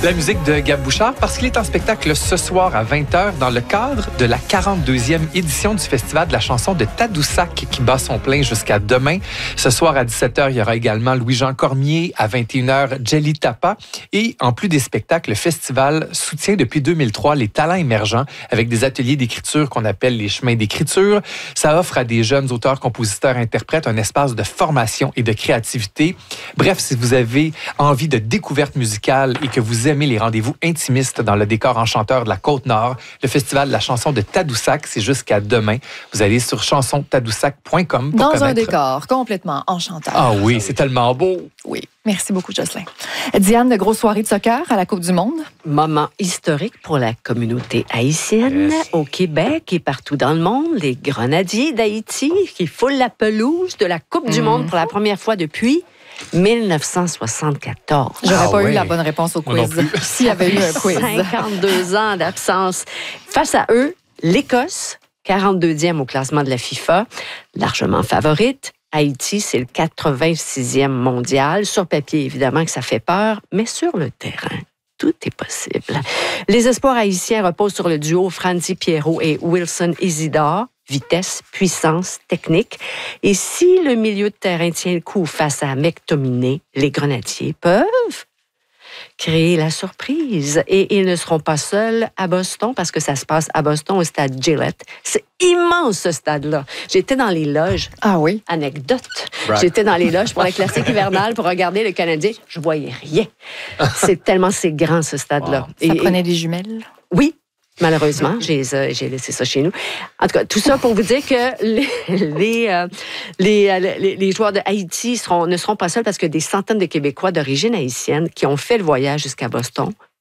La musique de Gab Bouchard parce qu'il est en spectacle ce soir à 20h dans le cadre de la 42e édition du Festival de la chanson de Tadoussac qui bat son plein jusqu'à demain. Ce soir à 17h, il y aura également Louis-Jean Cormier, à 21h, Jelly Tapa. Et en plus des spectacles, le festival soutient depuis 2003 les talents émergents avec des ateliers d'écriture qu'on appelle les chemins d'écriture. Ça offre à des jeunes auteurs, compositeurs, interprètes un espace de formation et de créativité. Bref, si vous avez envie de découverte musicale et que vous aimez les rendez-vous intimistes dans le décor enchanteur de la Côte-Nord, le Festival de la chanson de Tadoussac, c'est jusqu'à demain. Vous allez sur chansontadoussac.com pour connaître. Dans un décor complètement enchanteur. Ah oui, c'est tellement beau. Oui. Merci beaucoup, Jocelyn. Diane, de grosses soirées de soccer à la Coupe du Monde. Moment historique pour la communauté haïtienne au Québec et partout dans le monde. Les Grenadiers d'Haïti qui foulent la pelouse de la Coupe du Monde pour la première fois depuis 1974. J'aurais pas eu la bonne réponse au quiz. S'il y avait eu un quiz. 52 ans d'absence. Face à eux, l'Écosse, 42e au classement de la FIFA, largement favorite. Haïti, c'est le 86e mondial. Sur papier, évidemment que ça fait peur, mais sur le terrain, tout est possible. Les espoirs haïtiens reposent sur le duo Franzi Pierrot et Wilson Isidore. Vitesse, puissance, technique. Et si le milieu de terrain tient le coup face à McTominay, les Grenadiers peuvent créer la surprise. Et ils ne seront pas seuls à Boston parce que ça se passe à Boston au stade Gillette. C'est immense, ce stade-là. J'étais dans les loges. Ah oui? Anecdote. J'étais dans les loges pour la classique hivernale pour regarder le Canadien. Je voyais rien. C'est grand, ce stade-là. Wow. Ça prenait des jumelles? Oui. Malheureusement, j'ai laissé ça chez nous. En tout cas, tout ça pour vous dire que les joueurs de Haïti ne seront pas seuls parce que des centaines de Québécois d'origine haïtienne qui ont fait le voyage jusqu'à Boston